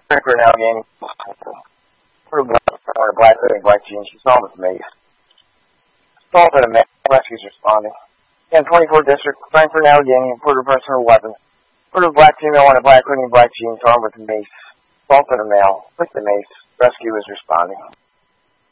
Frankfurt Allegheny. Wearing a black hoodie and black jeans. She's on with mace. Assaulted a man. Rescue's responding. In 24th District, Frankfurt Allegheny, reported personal weapon. Reported black female in a black hoodie and black jeans armed with a mace. Assaulted a male with the mace. Rescue is responding.